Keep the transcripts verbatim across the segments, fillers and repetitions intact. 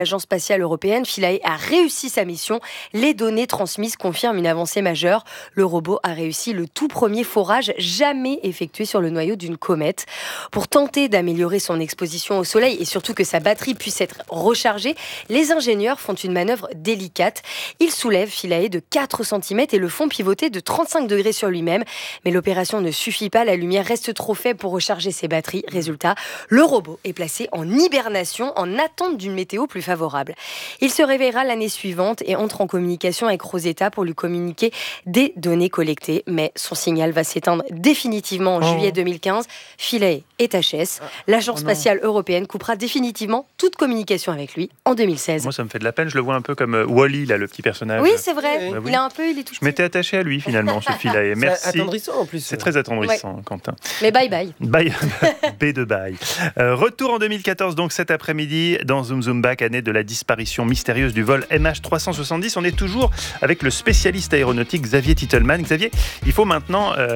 L'agence spatiale européenne, Philae, a réussi sa mission. Les données transmises confirment une avancée majeure. Le robot a réussi le tout premier forage jamais effectué sur le noyau d'une comète. Pour tenter d'améliorer son exposition au soleil et surtout que sa batterie puisse être rechargée, les ingénieurs font une manœuvre délicate. Ils soulèvent Philae de quatre centimètres et le font pivoter de trente-cinq degrés sur lui-même. Mais l'opération ne suffit pas, la lumière reste trop faible pour recharger ses batteries. Résultat, le robot est placé en hibernation en attente d'une météo plus favorable. favorable. Il se réveillera l'année suivante et entre en communication avec Rosetta pour lui communiquer des données collectées. Mais son signal va s'éteindre définitivement en oh. juillet deux mille quinze. Philae est H S. L'Agence oh spatiale européenne coupera définitivement toute communication avec lui en deux mille seize. Moi, ça me fait de la peine. Je le vois un peu comme Wall-E, là, le petit personnage. Oui, c'est vrai. Bah, oui. Il a un peu, il est tout petit. Je m'étais attaché à lui, finalement, ce Philae. Merci. C'est attendrissant, en plus. C'est très attendrissant, ouais. Quentin. Mais bye bye. Bye. B de bye. Euh, retour en deux mille quatorze, donc cet après-midi, dans Zoom Zoom Back, année de la disparition mystérieuse du vol M H trois cent soixante-dix. On est toujours avec le spécialiste aéronautique Xavier Titelman. Xavier, il faut maintenant euh,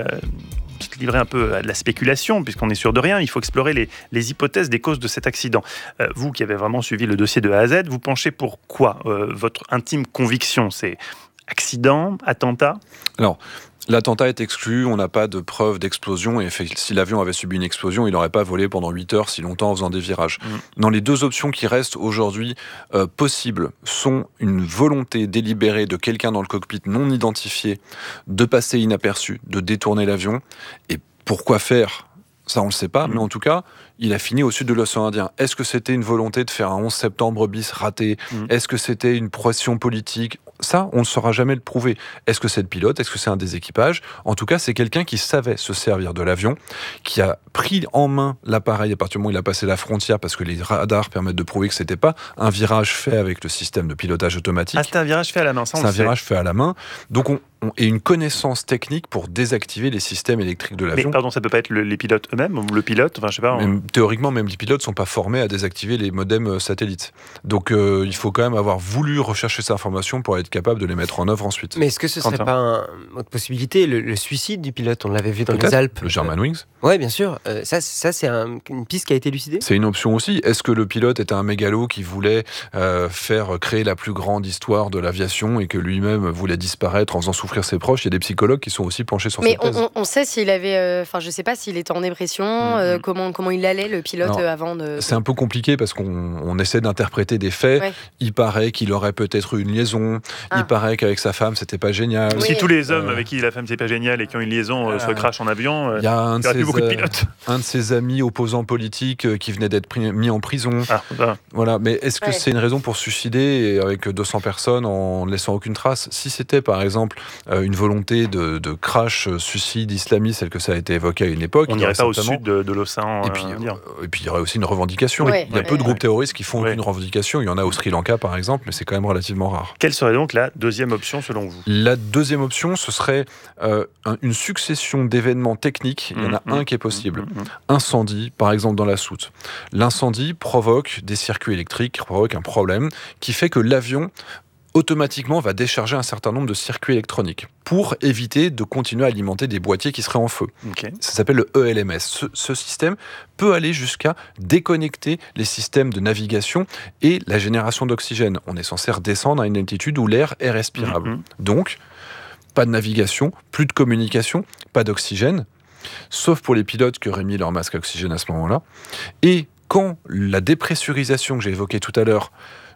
se livrer un peu à de la spéculation, puisqu'on est sûr de rien. Il faut explorer les, les hypothèses des causes de cet accident. Euh, vous qui avez vraiment suivi le dossier de A à Z, vous penchez pour quoi ? euh, Votre intime conviction, c'est accident, attentat ? Alors, l'attentat est exclu, on n'a pas de preuve d'explosion, et si l'avion avait subi une explosion, il n'aurait pas volé pendant huit heures si longtemps en faisant des virages. Mmh. Dans les deux options qui restent aujourd'hui euh, possibles sont une volonté délibérée de quelqu'un dans le cockpit non identifié de passer inaperçu, de détourner l'avion, et pourquoi faire ? Ça, on ne le sait pas, mmh. mais en tout cas, il a fini au sud de l'océan Indien. Est-ce que c'était une volonté de faire un onze septembre bis raté ? mmh. Est-ce que c'était une pression politique ? Ça, on ne saura jamais le prouver. Est-ce que c'est le pilote ? Est-ce que c'est un des équipages ? En tout cas, c'est quelqu'un qui savait se servir de l'avion, qui a pris en main l'appareil à partir du moment où il a passé la frontière, parce que les radars permettent de prouver que ce n'était pas un virage fait avec le système de pilotage automatique. Ah, c'est un virage fait à la main, ça on C'est un le sait. virage fait à la main. Donc, on, on et une connaissance technique pour désactiver les systèmes électriques de l'avion. Mais pardon, ça peut pas être le, les pilotes eux-mêmes, ou le pilote, enfin je sais pas. Même, on... Théoriquement, même les pilotes sont pas formés à désactiver les modems satellites. Donc, euh, il faut quand même avoir voulu rechercher ces informations pour être capable de les mettre en œuvre ensuite. Mais est-ce que ce serait Quentin. pas un, une autre possibilité, le, le suicide du pilote ? On l'avait vu dans Peut-être, les Alpes. le Germanwings. Euh, oui, bien sûr. Euh, ça, ça c'est un, une piste qui a été élucidée. C'est une option aussi. Est-ce que le pilote était un mégalo qui voulait euh, faire créer la plus grande histoire de l'aviation et que lui-même voulait disparaître en faisant souffrir ses proches ? Il y a des psychologues qui sont aussi penchés sur Mais cette thèse. on, on sait s'il avait, enfin, euh, je sais pas s'il était en dépression, mmh. euh, comment comment il allait le pilote Alors, euh, avant de. C'est un peu compliqué parce qu'on on essaie d'interpréter des faits. Ouais. Il paraît qu'il aurait peut-être eu une liaison. Ah. Il paraît qu'avec sa femme c'était pas génial. Oui. Si tous les hommes euh... avec qui la femme c'est pas génial et qui ont une liaison euh, se crachent en avion, il y a un de, ses, beaucoup de pilotes. Un de ses amis opposants politiques euh, qui venait d'être pris, mis en prison. Ah, bah. Voilà. Mais est-ce que ouais. c'est une raison pour se suicider avec deux cents personnes en ne laissant aucune trace ? Si c'était par exemple euh, une volonté de, de crash, suicide islamiste, celle que ça a été évoqué à une époque, on n'irait pas certainement... au sud de, de l'océan. Et puis, euh, et puis il y aurait aussi une revendication. Ouais, il y a ouais, peu de ouais. groupes terroristes qui font ouais. aucune revendication. Il y en a au Sri Lanka par exemple, mais c'est quand même relativement rare. Quelle serait donc la deuxième option selon vous ? La deuxième option, ce serait euh, un, une succession d'événements techniques. Il y en a mmh, un qui est possible. Mmh, mmh. Incendie, par exemple dans la soute. L'incendie provoque des circuits électriques, provoque un problème qui fait que l'avion automatiquement va décharger un certain nombre de circuits électroniques pour éviter de continuer à alimenter des boîtiers qui seraient en feu. Okay. Ça s'appelle le E L M S. Ce, ce système peut aller jusqu'à déconnecter les systèmes de navigation et la génération d'oxygène. On est censé redescendre à une altitude où l'air est respirable. Mm-hmm. Donc, pas de navigation, plus de communication, pas d'oxygène, sauf pour les pilotes qui auraient mis leur masque à oxygène à ce moment-là. Et quand la dépressurisation que j'ai évoquée tout à l'heure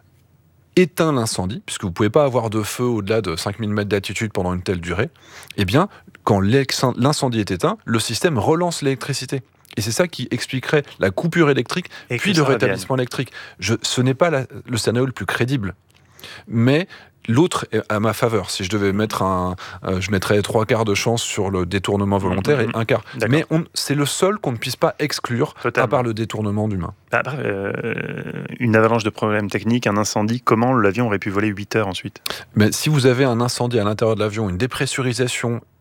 éteint l'incendie, puisque vous ne pouvez pas avoir de feu au-delà de cinq mille mètres d'altitude pendant une telle durée, eh bien, quand l'incendie est éteint, le système relance l'électricité. Et c'est ça qui expliquerait la coupure électrique, et puis le rétablissement électrique. Je, ce n'est pas la, le scénario le plus crédible. Mais l'autre est à ma faveur. Si je devais mettre un... Euh, je mettrais trois quarts de chance sur le détournement volontaire mmh, et un quart. D'accord. Mais on, c'est le seul qu'on ne puisse pas exclure, totalement, à part le détournement d'humains. Après, euh, une avalanche de problèmes techniques, un incendie, comment l'avion aurait pu voler huit heures ensuite ? Mais si vous avez un incendie à l'intérieur de l'avion, une dépressurisation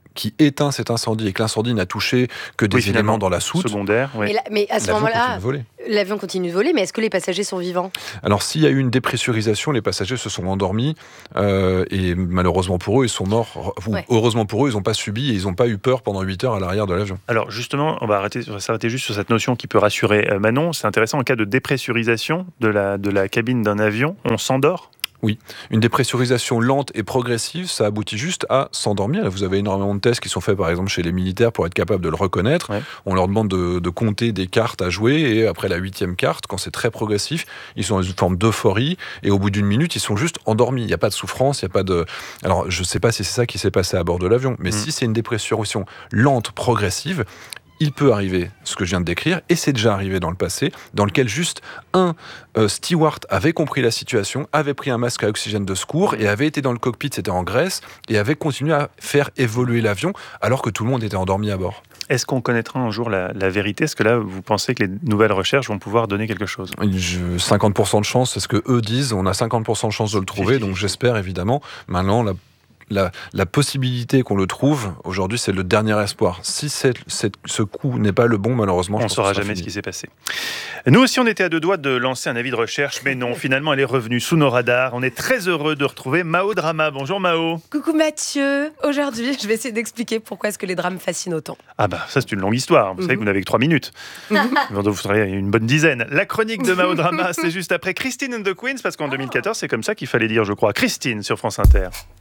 qui éteint cet incendie et que l'incendie n'a touché que des oui, éléments dans la soute, secondaire, oui. Mais, là, mais à ce l'avion moment-là, continue de voler. l'avion continue de voler, mais est-ce que les passagers sont vivants? Alors, s'il y a eu une dépressurisation, les passagers se sont endormis euh, et malheureusement pour eux, ils sont morts. Ou Ouais. heureusement pour eux, ils n'ont pas subi et ils n'ont pas eu peur pendant huit heures à l'arrière de l'avion. Alors justement, on va, arrêter, on va s'arrêter juste sur cette notion qui peut rassurer euh, Manon. C'est intéressant, en cas de dépressurisation de la, de la cabine d'un avion, on s'endort? Une dépressurisation lente et progressive, ça aboutit juste à s'endormir. Vous avez énormément de tests qui sont faits, par exemple, chez les militaires pour être capable de le reconnaître. Ouais. On leur demande de, de compter des cartes à jouer et après la huitième carte, quand c'est très progressif, ils sont dans une forme d'euphorie et au bout d'une minute, ils sont juste endormis. Il n'y a pas de souffrance, il n'y a pas de... Alors, je ne sais pas si c'est ça qui s'est passé à bord de l'avion, mais Mmh. si c'est une dépressurisation lente, progressive, il peut arriver ce que je viens de décrire, et c'est déjà arrivé dans le passé, dans lequel juste un euh, steward avait compris la situation, avait pris un masque à oxygène de secours et avait été dans le cockpit, c'était en Grèce, et avait continué à faire évoluer l'avion alors que tout le monde était endormi à bord. Est-ce qu'on connaîtra un jour la, la vérité? Est-ce que là, vous pensez que les nouvelles recherches vont pouvoir donner quelque chose? Je, cinquante pour cent de chance, c'est ce que eux disent, on a cinquante pour cent de chance de le trouver, donc j'espère évidemment. Maintenant, la La, la possibilité qu'on le trouve, aujourd'hui, c'est le dernier espoir. Si c'est, c'est, ce coup n'est pas le bon, malheureusement, on ne saura jamais fini. Ce qui s'est passé. Nous aussi, on était à deux doigts de lancer un avis de recherche, mais non, finalement, elle est revenue sous nos radars. On est très heureux de retrouver Mao Drama. Bonjour Mao. Coucou Mathieu. Aujourd'hui, je vais essayer d'expliquer pourquoi est-ce que les drames fascinent autant. Ah bah, ça c'est une longue histoire. Vous mm-hmm. savez que vous n'avez que trois minutes. Mm-hmm. Vous serez une bonne dizaine. La chronique de Mao Drama, c'est juste après Christine and the Queens, parce qu'en deux mille quatorze, c'est comme ça qu'il fallait dire, je crois, Christine sur France Inter.